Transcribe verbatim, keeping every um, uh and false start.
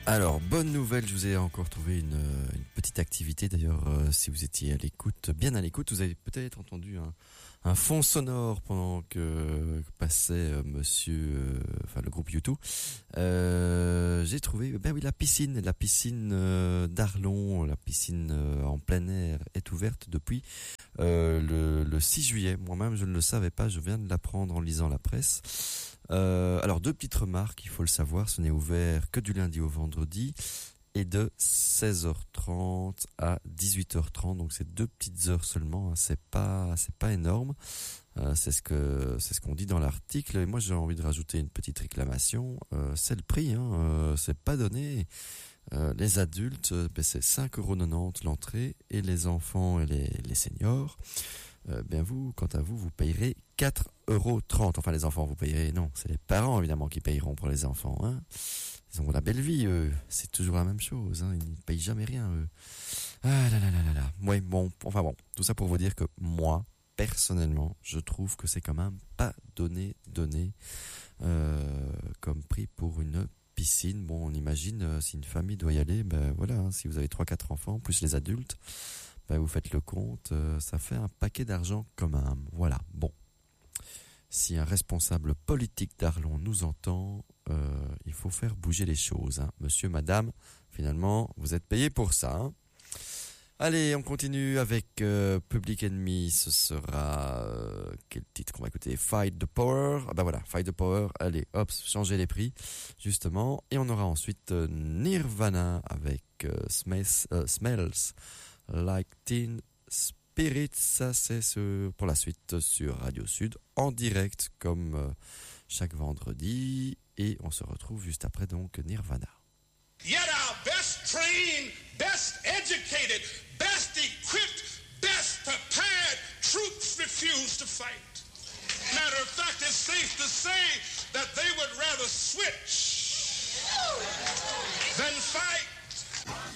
Alors, bonne nouvelle, je vous ai encore trouvé une, une petite activité. D'ailleurs, euh, si vous étiez à l'écoute, bien à l'écoute, vous avez peut-être entendu un, un fond sonore pendant que passait euh, monsieur, euh, enfin le groupe U deux. Euh, j'ai trouvé, ben oui, la piscine, la piscine euh, d'Arlon, la piscine euh, en plein air est ouverte depuis euh, le, le six juillet. Moi-même, je ne le savais pas, je viens de l'apprendre en lisant la presse. Euh, alors deux petites remarques, il faut le savoir, ce n'est ouvert que du lundi au vendredi et de seize heures trente à dix-huit heures trente, donc c'est deux petites heures seulement, hein, c'est pas c'est pas énorme, euh, c'est ce que c'est ce qu'on dit dans l'article. Et moi j'ai envie de rajouter une petite réclamation, euh, c'est le prix, hein, euh, c'est pas donné. Euh, les adultes, ben, c'est cinq euros quatre-vingt-dix l'entrée et les enfants et les, les seniors. Euh, bien vous, quant à vous, vous payerez quatre euros trente. Enfin, les enfants, vous payerez, non, c'est les parents, évidemment, qui payeront pour les enfants, hein. Ils ont la belle vie, eux. C'est toujours la même chose, hein. Ils ne payent jamais rien, eux. Ah là là là là là. Ouais, bon, enfin bon. Tout ça pour vous dire que moi, personnellement, je trouve que c'est quand même pas donné, donné, euh, comme prix pour une piscine. Bon, on imagine, euh, si une famille doit y aller, ben voilà, hein, si vous avez trois quatre enfants, plus les adultes, ben vous faites le compte, euh, ça fait un paquet d'argent quand même. Voilà, bon. Si un responsable politique d'Arlon nous entend, euh, il faut faire bouger les choses, hein. Monsieur, madame, finalement, vous êtes payé pour ça, hein. Allez, on continue avec euh, Public Enemy. Ce sera euh, quel titre qu'on va écouter? Fight the Power. Ah bah voilà, Fight the Power. Allez, hop, changez les prix, justement. Et on aura ensuite euh, Nirvana avec euh, Smells, euh, Smells Like Teen Spirit. Ça, c'est ce, pour la suite sur Radio Sud en direct, comme euh, chaque vendredi. Et on se retrouve juste après donc Nirvana. Yet our best trained, best educated, best equipped, best prepared troops refuse to fight. Matter of fact, it's safe to say that they would rather switch